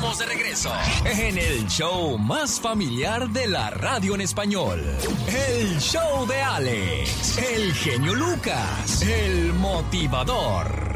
estamos de regreso en el show más familiar de la radio en español. El show de Alex, el genio Lucas, el motivador.